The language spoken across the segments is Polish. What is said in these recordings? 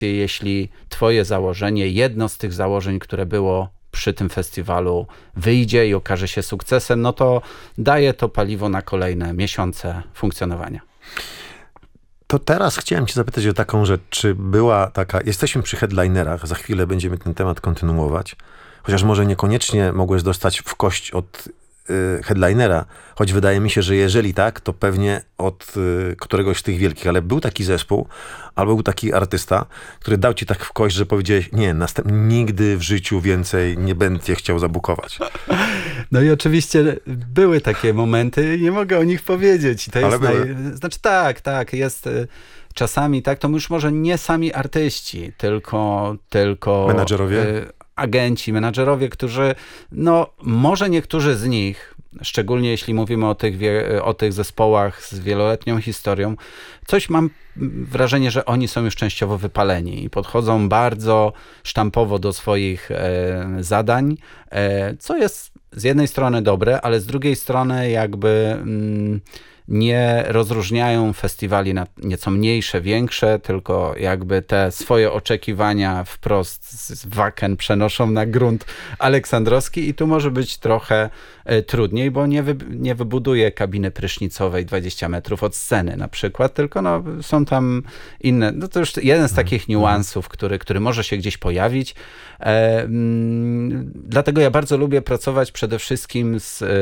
jeśli twoje założenie, jedno z tych założeń, które było przy tym festiwalu, wyjdzie i okaże się sukcesem, no to daje to paliwo na kolejne miesiące funkcjonowania. To teraz chciałem cię zapytać o taką rzecz, czy była taka, jesteśmy przy headlinerach, za chwilę będziemy ten temat kontynuować, chociaż może niekoniecznie mogłeś dostać w kość od headlinera, choć wydaje mi się, że jeżeli tak, to pewnie od któregoś z tych wielkich, ale był taki zespół, albo był taki artysta, który dał ci tak w kość, że powiedziałeś, nie, nigdy w życiu więcej nie będę chciał zabukować. No i oczywiście były takie momenty, nie mogę o nich powiedzieć. To jest Znaczy tak, jest czasami tak, to już może nie sami artyści, tylko menadżerowie? Agenci, menadżerowie, którzy, no może niektórzy z nich, szczególnie jeśli mówimy o tych zespołach z wieloletnią historią, coś mam wrażenie, że oni są już częściowo wypaleni i podchodzą bardzo sztampowo do swoich zadań, co jest z jednej strony dobre, ale z drugiej strony jakby nie rozróżniają festiwali na nieco mniejsze, większe, tylko jakby te swoje oczekiwania wprost z Wacken przenoszą na grunt aleksandrowski i tu może być trochę trudniej, bo nie wybuduje kabiny prysznicowej 20 metrów od sceny na przykład, tylko no, są tam inne, no to już jeden z takich niuansów, który może się gdzieś pojawić. Dlatego ja bardzo lubię pracować przede wszystkim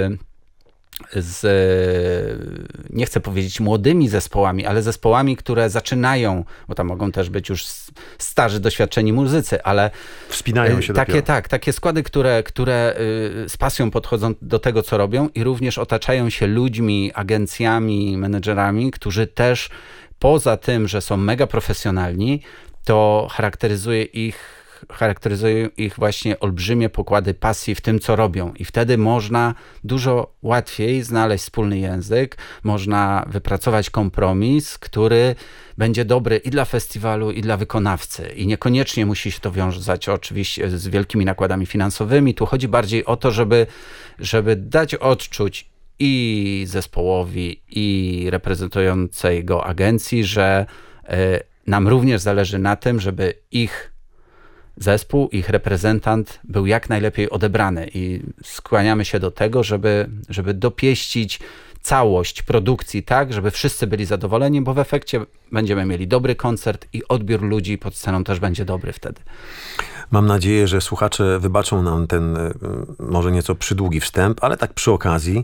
nie chcę powiedzieć młodymi zespołami, ale zespołami, które zaczynają, bo tam mogą też być już starzy, doświadczeni muzycy, ale wspinają się takie składy, które z pasją podchodzą do tego, co robią i również otaczają się ludźmi, agencjami, menedżerami, którzy też poza tym, że są mega profesjonalni, to charakteryzują ich właśnie olbrzymie pokłady pasji w tym, co robią. I wtedy można dużo łatwiej znaleźć wspólny język, można wypracować kompromis, który będzie dobry i dla festiwalu, i dla wykonawcy. I niekoniecznie musi się to wiązać oczywiście z wielkimi nakładami finansowymi. Tu chodzi bardziej o to, żeby dać odczuć i zespołowi, i reprezentującej go agencji, że nam również zależy na tym, żeby ich zespół, ich reprezentant był jak najlepiej odebrany i skłaniamy się do tego, żeby dopieścić całość produkcji tak, żeby wszyscy byli zadowoleni, bo w efekcie będziemy mieli dobry koncert i odbiór ludzi pod sceną też będzie dobry wtedy. Mam nadzieję, że słuchacze wybaczą nam ten może nieco przydługi wstęp, ale tak przy okazji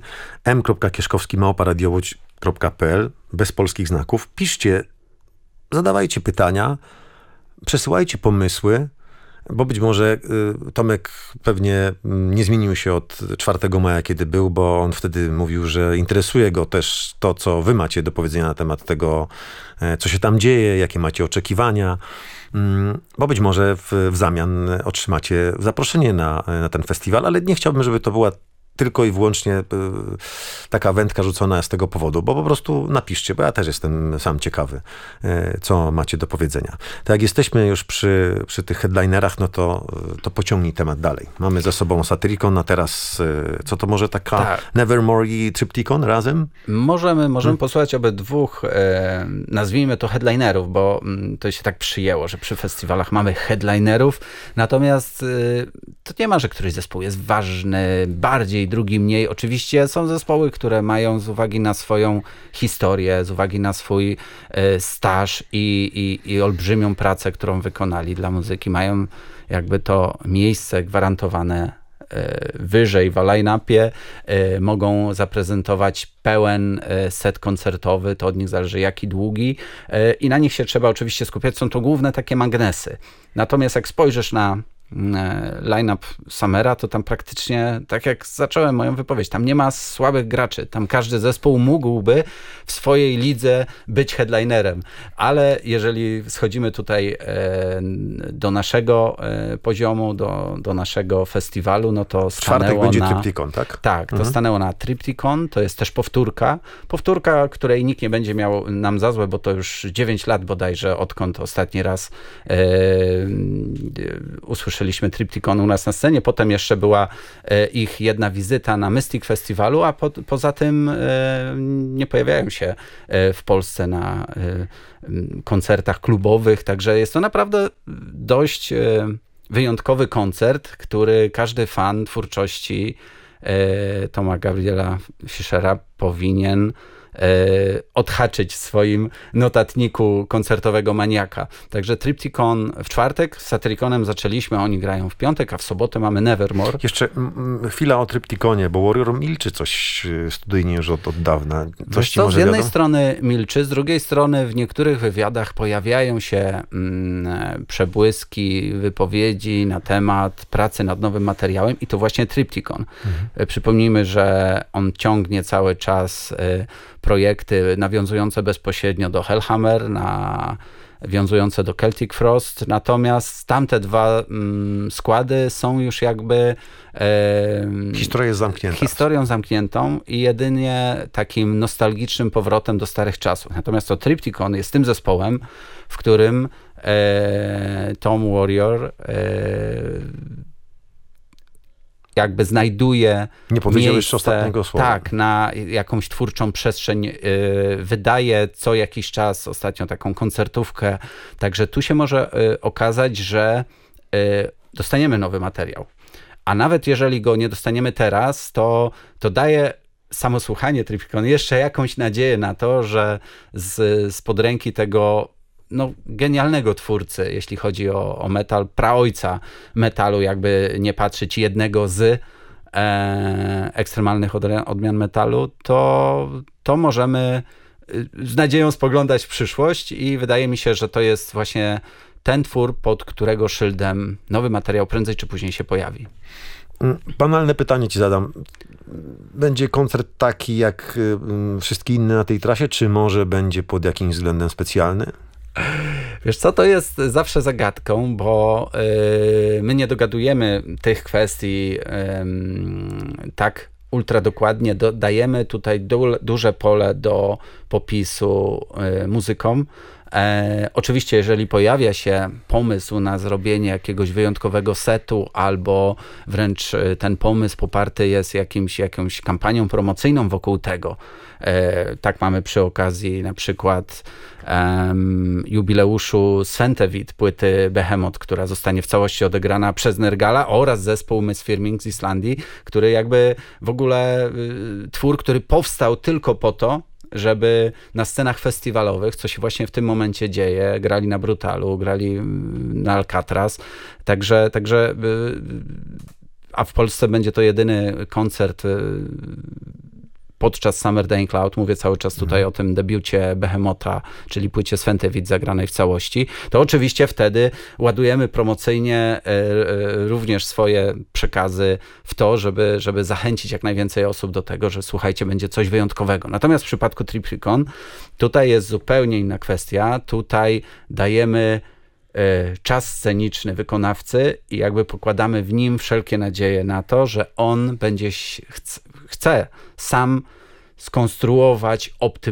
m.kieszkowski@radiołódź.pl bez polskich znaków. Piszcie, zadawajcie pytania, przesyłajcie pomysły, bo być może Tomek pewnie nie zmienił się od 4 maja, kiedy był, bo on wtedy mówił, że interesuje go też to, co wy macie do powiedzenia na temat tego, co się tam dzieje, jakie macie oczekiwania, bo być może w zamian otrzymacie zaproszenie na ten festiwal, ale nie chciałbym, żeby to była tylko i wyłącznie taka wędka rzucona z tego powodu, bo po prostu napiszcie, bo ja też jestem sam ciekawy, co macie do powiedzenia. Tak jak jesteśmy już przy tych headlinerach, no to pociągnij temat dalej. Mamy za sobą Satyricon, a teraz co to może taka Nevermore i Triptykon razem? Możemy posłuchać obydwóch, nazwijmy to headlinerów, bo to się tak przyjęło, że przy festiwalach mamy headlinerów, natomiast to nie ma, że któryś zespół jest ważny, bardziej drugi mniej. Oczywiście są zespoły, które mają z uwagi na swoją historię, z uwagi na swój staż i olbrzymią pracę, którą wykonali dla muzyki, mają jakby to miejsce gwarantowane wyżej w line-upie, mogą zaprezentować pełen set koncertowy, to od nich zależy jaki długi i na nich się trzeba oczywiście skupiać. Są to główne takie magnesy. Natomiast jak spojrzysz na line-up Summera, to tam praktycznie, tak jak zacząłem moją wypowiedź, tam nie ma słabych graczy. Tam każdy zespół mógłby w swojej lidze być headlinerem. Ale jeżeli schodzimy tutaj do naszego poziomu, do naszego festiwalu, no to stanęło czwartek będzie Triptykon, tak? Tak, to stanęło na Triptykon, to jest też powtórka, której nikt nie będzie miał nam za złe, bo to już 9 lat bodajże, odkąd ostatni raz usłyszeliśmy zaczęliśmy Triptykon u nas na scenie, potem jeszcze była ich jedna wizyta na Mystic Festiwalu, a poza tym nie pojawiają się w Polsce na koncertach klubowych, także jest to naprawdę dość wyjątkowy koncert, który każdy fan twórczości Toma Gabriela Fischera powinien odhaczyć w swoim notatniku koncertowego maniaka. Także Triptykon w czwartek, z Satyrikonem zaczęliśmy, oni grają w piątek, a w sobotę mamy Nevermore. Jeszcze chwila o Triptykonie, bo Warrior milczy coś studyjnie już od dawna. Coś ci może z jednej wiadomo? strony milczy, z drugiej strony w niektórych wywiadach pojawiają się przebłyski wypowiedzi na temat pracy nad nowym materiałem i to właśnie Triptykon. Przypomnijmy, że on ciągnie cały czas projekty nawiązujące bezpośrednio do Hellhammer, wiązujące do Celtic Frost, natomiast tamte dwa składy są już jakby Historia jest zamknięta. Historią zamkniętą i jedynie takim nostalgicznym powrotem do starych czasów. Natomiast to Triptykon jest tym zespołem, w którym Tom Warrior jakby znajduje Nie powiedział miejsce, jeszcze ostatniego słowa. tak, na jakąś twórczą przestrzeń. Wydaje co jakiś czas ostatnio taką koncertówkę. Także tu się może okazać, że dostaniemy nowy materiał. A nawet jeżeli go nie dostaniemy teraz, to daje samo słuchanie Triptykon jeszcze jakąś nadzieję na to, że spod ręki tego genialnego twórcy, jeśli chodzi o metal, praojca metalu, jakby nie patrzeć, jednego z ekstremalnych odmian metalu, to możemy z nadzieją spoglądać w przyszłość i wydaje mi się, że to jest właśnie ten twór, pod którego szyldem nowy materiał prędzej czy później się pojawi. Banalne pytanie ci zadam. Będzie koncert taki jak wszystkie inne na tej trasie, czy może będzie pod jakimś względem specjalny? Wiesz co, to jest zawsze zagadką, bo my nie dogadujemy tych kwestii tak ultra dokładnie. Dajemy tutaj duże pole do popisu muzykom. Oczywiście, jeżeli pojawia się pomysł na zrobienie jakiegoś wyjątkowego setu, albo wręcz ten pomysł poparty jest jakąś kampanią promocyjną wokół tego. Tak mamy przy okazji na przykład jubileuszu Sventevit, płyty Behemoth, która zostanie w całości odegrana przez Nergala oraz zespół Misfirming z Islandii, który jakby w ogóle twór, który powstał tylko po to, żeby na scenach festiwalowych, co się właśnie w tym momencie dzieje, grali na Brutalu, grali na Alcatraz, także a w Polsce będzie to jedyny koncert podczas Summer Day in Cloud, mówię cały czas tutaj o tym debiucie Behemotha, czyli płycie Sventevit zagranej w całości, to oczywiście wtedy ładujemy promocyjnie również swoje przekazy w to, żeby zachęcić jak najwięcej osób do tego, że słuchajcie, będzie coś wyjątkowego. Natomiast w przypadku Triptykon tutaj jest zupełnie inna kwestia. Tutaj dajemy czas sceniczny wykonawcy i jakby pokładamy w nim wszelkie nadzieje na to, że on chce sam skonstruować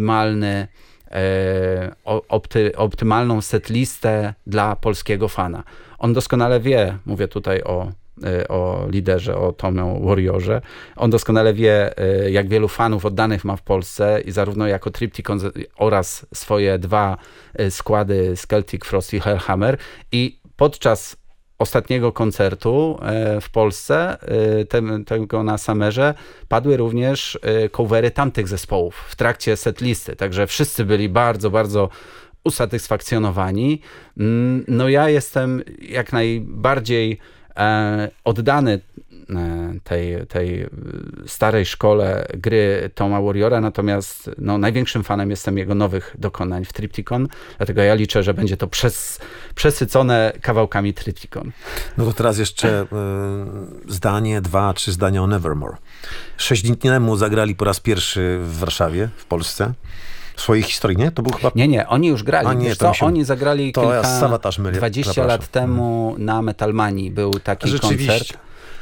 optymalną setlistę dla polskiego fana. On doskonale wie, mówię tutaj o liderze, o Tomie Warriorze, on doskonale wie, jak wielu fanów oddanych ma w Polsce i zarówno jako Triptykon oraz swoje dwa składy z Celtic Frost i Hellhammer i podczas ostatniego koncertu w Polsce, tego na Summerze, padły również covery tamtych zespołów w trakcie setlisty, także wszyscy byli bardzo, bardzo usatysfakcjonowani. No ja jestem jak najbardziej oddany tej starej szkole gry Toma Warriora, natomiast największym fanem jestem jego nowych dokonań w Triptykon, dlatego ja liczę, że będzie to przesycone kawałkami Triptykon. No to teraz jeszcze zdanie, 2-3 zdania o Nevermore. 6 dni temu zagrali po raz pierwszy w Warszawie, w Polsce. W swojej historii, nie? To był chyba... Nie, oni już grali. Oni zagrali 20 lat temu na Metalmanii. Był taki koncert.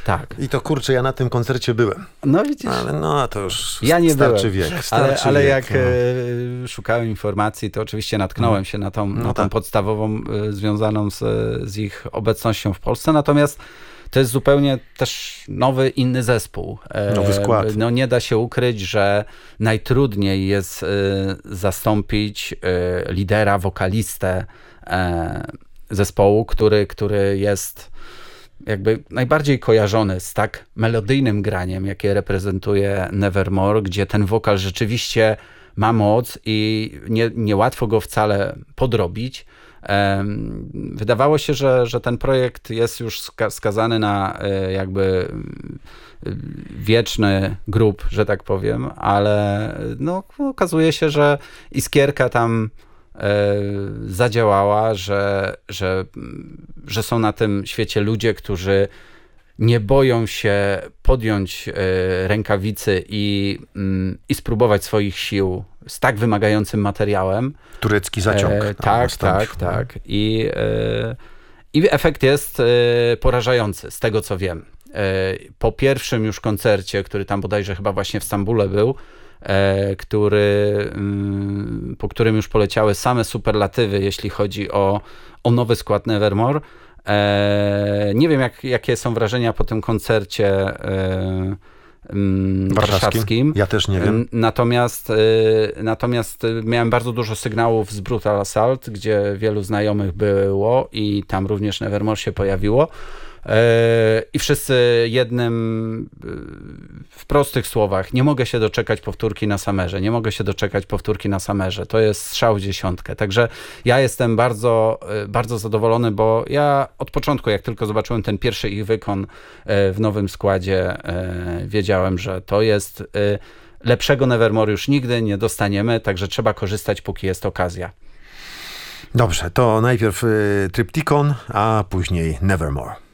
Tak. I to kurczę, ja na tym koncercie byłem. No widzisz. Ale no to już ja nie starczy byłem. wiek. Ale wiek, jak szukałem informacji, to oczywiście natknąłem się na tą podstawową związaną z ich obecnością w Polsce. Natomiast to jest zupełnie też nowy, inny zespół. Nowy skład. No nie da się ukryć, że najtrudniej jest zastąpić lidera, wokalistę zespołu, który jest jakby najbardziej kojarzony z tak melodyjnym graniem, jakie reprezentuje Nevermore, gdzie ten wokal rzeczywiście ma moc i niełatwo go wcale podrobić. Wydawało się, że ten projekt jest już skazany na jakby wieczny grób, że tak powiem, ale no, okazuje się, że iskierka tam zadziałała, że są na tym świecie ludzie, którzy nie boją się podjąć rękawicy i spróbować swoich sił z tak wymagającym materiałem. Turecki zaciąg. Tak. I efekt jest porażający, z tego co wiem. Po pierwszym już koncercie, który tam bodajże chyba właśnie w Stambule był, po którym już poleciały same superlatywy, jeśli chodzi o nowy skład Nevermore. Nie wiem, jakie są wrażenia po tym koncercie warszawskim. Ja też nie wiem. Natomiast miałem bardzo dużo sygnałów z Brutal Assault, gdzie wielu znajomych było i tam również Nevermore się pojawiło. I wszyscy jednym w prostych słowach: nie mogę się doczekać powtórki na Summerze, nie mogę się doczekać powtórki na Summerze. To jest strzał w dziesiątkę. Także ja jestem bardzo, bardzo zadowolony, bo ja od początku, jak tylko zobaczyłem ten pierwszy ich wykon w nowym składzie, wiedziałem, że to jest lepszego Nevermore już nigdy nie dostaniemy, także trzeba korzystać, póki jest okazja. Dobrze, to najpierw Triptykon, a później Nevermore.